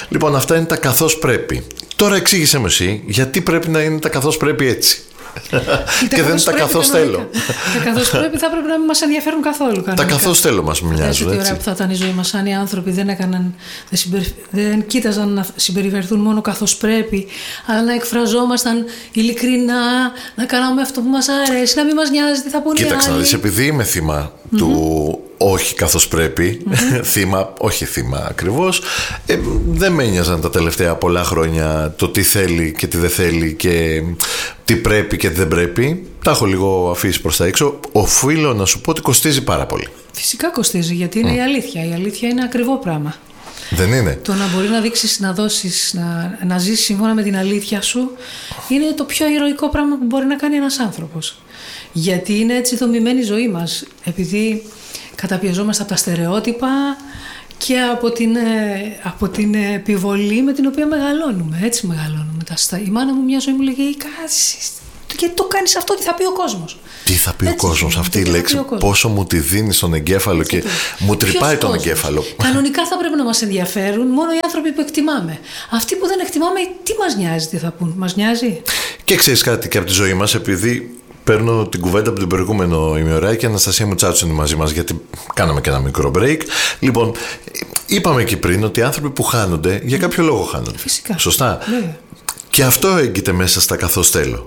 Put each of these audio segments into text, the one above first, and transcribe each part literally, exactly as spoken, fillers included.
Λοιπόν, αυτά είναι τα καθώς πρέπει. Τώρα εξήγησέ μου εσύ, γιατί πρέπει να είναι τα καθώς πρέπει έτσι. Και δεν είναι τα καθώς θέλω. Τα καθώς πρέπει θα πρέπει να μην μας ενδιαφέρουν καθόλου. Κανονικά. Τα καθώς θέλω μας μοιάζουν. Τι ωραία που θα ήταν η ζωή μας αν οι άνθρωποι δεν, έκαναν, δεν, συμπερι... δεν κοίταζαν να συμπεριφερθούν μόνο καθώς πρέπει, αλλά να εκφραζόμασταν ειλικρινά, να κάναμε αυτό που μας αρέσει, να μην μας νοιάζει τι θα πούνε οι άλλοι. Κοίταξε να δεις, επειδή είμαι θύμα mm-hmm. του όχι καθώς πρέπει, mm-hmm. θύμα, όχι θύμα ακριβώς, ε, δεν με ένοιαζαν τα τελευταία πολλά χρόνια το τι θέλει και τι δεν θέλει και τι πρέπει και τι δεν πρέπει. Τα έχω λίγο αφήσει προς τα έξω. Οφείλω να σου πω ότι κοστίζει πάρα πολύ. Φυσικά κοστίζει, γιατί είναι mm. η αλήθεια. Η αλήθεια είναι ακριβό πράγμα. Δεν είναι? Το να μπορεί να δείξεις, να δώσεις, να, να ζήσεις σύμφωνα με την αλήθεια σου είναι το πιο ηρωικό πράγμα που μπορεί να κάνει ένας άνθρωπος. Γιατί είναι έτσι δομημένη η ζωή μας. Επειδή καταπιεζόμαστε από τα στερεότυπα και από την, από την επιβολή με την οποία μεγαλώνουμε. Έτσι μεγαλώνουμε. Η μάνα μου μια ζωή μου λέγε γιατί το κάνεις αυτό, τι θα πει ο κόσμος. Τι θα πει έτσι, ο κόσμος, αυτή η λέξη πόσο μου τη δίνει στον εγκέφαλο και μου τρυπάει τον κόσμος. Εγκέφαλο. Κανονικά θα πρέπει να μας ενδιαφέρουν μόνο οι άνθρωποι που εκτιμάμε. Αυτοί που δεν εκτιμάμε, τι μας νοιάζει, τι θα πούν, μας νοιάζει. Και ξέρεις κάτι και από τη ζωή μας, επειδή παίρνω την κουβέντα από την προηγούμενο ημιωράκι και η Αναστασία Μουτσάτσου είναι μαζί μας, γιατί κάναμε και ένα μικρό break. Λοιπόν, είπαμε εκεί πριν ότι οι άνθρωποι που χάνονται, για κάποιο λόγο χάνονται. Φυσικά. Σωστά. Βέβαια. Και αυτό έγκυται μέσα στα καθώς θέλω.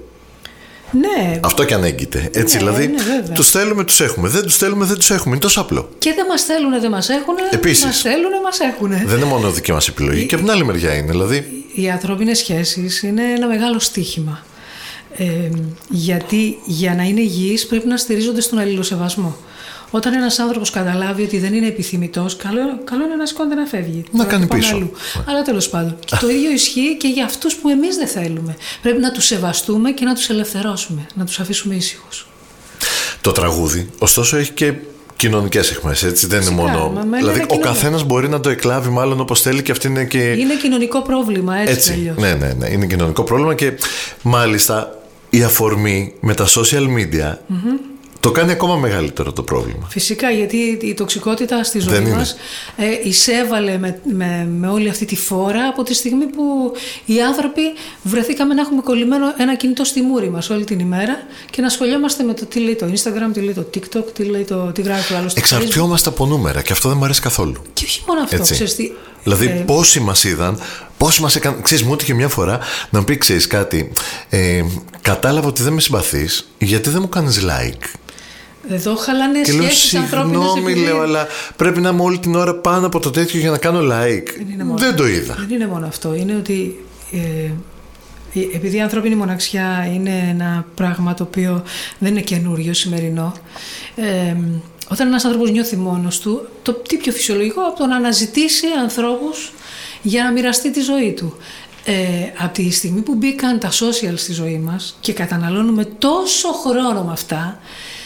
Ναι. Αυτό και αν έγκυται. Έτσι, ναι, δηλαδή, ναι, τους θέλουμε, τους έχουμε. Δεν τους θέλουμε, δεν τους έχουμε. Είναι τόσο απλό. Και δεν μας θέλουν, δεν μας έχουν. Επίσης. Μας θέλουν, μας έχουν. Δεν είναι μόνο δική μας επιλογή. Η... Και από την άλλη μεριά είναι. Δηλαδή... Οι ανθρώπινες σχέσεις είναι ένα μεγάλο στοίχημα. Ε, γιατί για να είναι υγιείς πρέπει να στηρίζονται στον αλληλοσεβασμό. Όταν ένας άνθρωπος καταλάβει ότι δεν είναι επιθυμητός, καλό, καλό είναι να σηκώνεται να φεύγει. Να κάνει πίσω. Αλλού. Αλλά τέλος πάντων. Και το ίδιο ισχύει και για αυτούς που εμείς δεν θέλουμε. Πρέπει να τους σεβαστούμε και να τους ελευθερώσουμε, να τους αφήσουμε ήσυχους. Το τραγούδι, ωστόσο, έχει και κοινωνικές αιχμές, έτσι. Δεν Φυσικά, είναι μόνο. Μα, δηλαδή, ο κοινωνικό. καθένας μπορεί να το εκλάβει μάλλον όπως θέλει και αυτή είναι και. Είναι κοινωνικό πρόβλημα, έτσι. έτσι. Αλλιώς. Ναι, ναι, ναι. Είναι κοινωνικό πρόβλημα και μάλιστα η αφορμή με τα social media. Mm-hmm. Το κάνει ακόμα μεγαλύτερο το πρόβλημα. Φυσικά, γιατί η τοξικότητα στη ζωή μας ε, εισέβαλε με, με, με όλη αυτή τη φόρα από τη στιγμή που οι άνθρωποι βρεθήκαμε να έχουμε κολλημένο ένα κινητό στη μούρη μας όλη την ημέρα και να ασχολιόμαστε με το τι λέει το Instagram, τι λέει το TikTok, τι, λέει το, τι γράφει ο άλλος. Εξαρτιόμαστε από νούμερα και αυτό δεν μου αρέσει καθόλου. Και όχι μόνο αυτό, ξέρεις τι. Δηλαδή, ε, πόσοι μας είδαν, πόσοι μας έκαναν. Ξέρεις, μου έτυχε μια φορά να μου πει, ξέρεις κάτι, ε, κατάλαβα ότι δεν με συμπαθείς γιατί δεν μου κάνεις like. Εδώ χαλάνε σχέσεις ανθρώπινες. Συγγνώμη, επειδή... λέω, αλλά πρέπει να είμαι όλη την ώρα πάνω από το τέτοιο για να κάνω like. Δεν, δεν το είδα. Δεν είναι μόνο αυτό. Είναι ότι ε, επειδή η ανθρώπινη μοναξιά είναι ένα πράγμα το οποίο δεν είναι καινούριο, σημερινό. Ε, όταν ένας άνθρωπος νιώθει μόνος του, το τι πιο φυσιολογικό από το να αναζητήσει ανθρώπους για να μοιραστεί τη ζωή του. Ε, από τη στιγμή που μπήκαν τα social στη ζωή μας και καταναλώνουμε τόσο χρόνο με αυτά,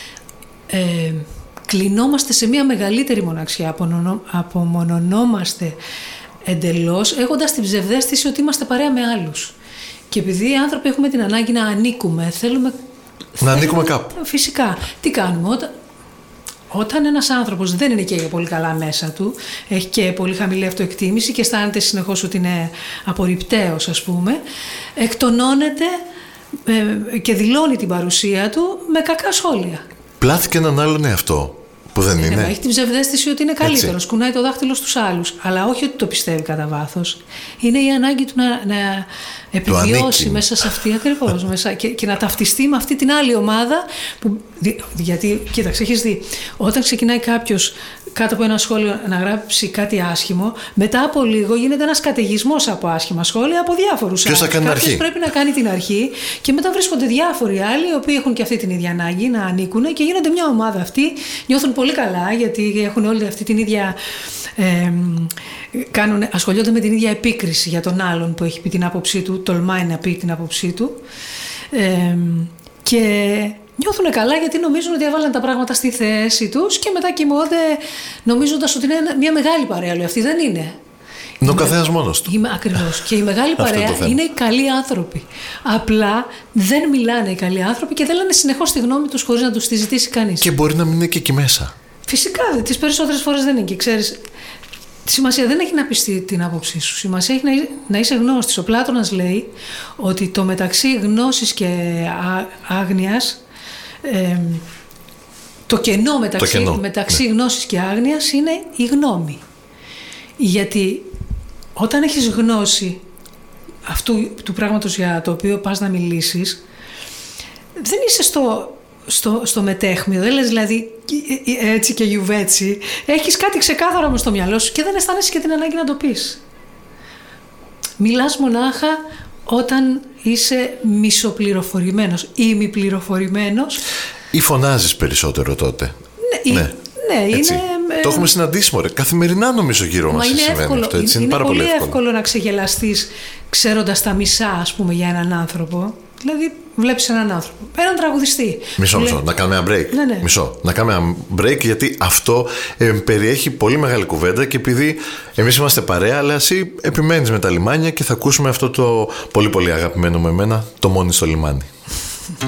Ε, κλεινόμαστε σε μια μεγαλύτερη μοναξιά, απομονωνόμαστε εντελώς έχοντας την ψευδαίσθηση ότι είμαστε παρέα με άλλους και επειδή οι άνθρωποι έχουμε την ανάγκη να ανήκουμε, θέλουμε να θέλουμε, ανήκουμε κάπου. Φυσικά, τι κάνουμε όταν, όταν ένας άνθρωπος δεν είναι και πολύ καλά μέσα του, έχει και πολύ χαμηλή αυτοεκτίμηση και αισθάνεται συνεχώς ότι είναι απορριπταίος, ας πούμε, εκτονώνεται ε, και δηλώνει την παρουσία του με κακά σχόλια. Πλάθηκε έναν άλλον εαυτό που δεν είναι. Έχει την ψευδαίσθηση ότι είναι καλύτερος, κουνάει το δάχτυλο στους άλλους, αλλά όχι ότι το πιστεύει κατά βάθος. Είναι η ανάγκη του να, να επιβιώσει μέσα σε αυτή ακριβώς μέσα, και, και να ταυτιστεί με αυτή την άλλη ομάδα. Που, γιατί, κοίταξε, έχεις δει, όταν ξεκινάει κάποιος κάτω από ένα σχόλιο να γράψει κάτι άσχημο, μετά από λίγο γίνεται ένας καταιγισμός από άσχημα σχόλια από διάφορους άλλους. Κάποιος πρέπει να κάνει την αρχή και μετά βρίσκονται διάφοροι άλλοι οι οποίοι έχουν και αυτή την ίδια ανάγκη να ανήκουν και γίνονται μια ομάδα αυτή. Νιώθουν πολύ καλά γιατί έχουν όλη αυτή την ίδια. Ε, κάνουν, ασχολιόνται με την ίδια επίκριση για τον άλλον που έχει πει την άποψή του, τολμάει να πει την άποψή του. Ε, και νιώθουν καλά γιατί νομίζουν ότι έβαλαν τα πράγματα στη θέση τους και μετά κοιμώνται νομίζοντας ότι είναι μια μεγάλη παρέα. Αυτή δεν είναι. Είναι ο καθένας μόνος του. Είμαι, ακριβώς. Και η μεγάλη παρέα είναι οι καλοί άνθρωποι. Απλά δεν μιλάνε οι καλοί άνθρωποι και δεν λένε συνεχώς τη γνώμη τους χωρίς να τους τη ζητήσει κανείς. Και μπορεί να μην είναι και εκεί μέσα. Φυσικά, τις περισσότερες φορές δεν είναι. Και ξέρεις, Σημασία δεν έχει να πεις την άποψή σου. Σημασία έχει να, να είσαι γνώστης. Ο Πλάτωνας λέει ότι το μεταξύ γνώσης και άγνοιας, ε, το κενό μεταξύ, το κενό, μεταξύ ναι. γνώσης και άγνοιας είναι η γνώμη. Γιατί όταν έχεις γνώση αυτού του πράγματος για το οποίο πας να μιλήσεις, δεν είσαι στο, στο, στο μετέχμιο, δεν λες δηλαδή έτσι και γιουβέτσι. Έχεις κάτι ξεκάθαρο όμως στο μυαλό σου και δεν αισθάνεσαι και την ανάγκη να το πεις. Μιλάς μονάχα όταν είσαι μισοπληροφορημένος ή ημιπληροφορημένος. Ή φωνάζεις περισσότερο τότε. Ναι, ναι. ναι είναι, το έχουμε συναντήσει μωρέ. Καθημερινά νομίζω γύρω μας συμβαίνει εύκολο, αυτό. Έτσι, είναι, είναι πάρα πολύ εύκολο. εύκολο να ξεγελαστείς ξέροντας τα μισά, ας πούμε, για έναν άνθρωπο. Δηλαδή, βλέπεις έναν άνθρωπο, έναν τραγουδιστή. Μισό, μισό, λέει... να κάνουμε ένα break. Ναι, ναι. Μισό, να κάνουμε ένα break, γιατί αυτό ε, περιέχει πολύ μεγάλη κουβέντα και επειδή εμείς είμαστε παρέα, αλλά εσύ επιμένεις με τα λιμάνια και θα ακούσουμε αυτό το πολύ πολύ αγαπημένο με εμένα, το Μόνοι στο λιμάνι.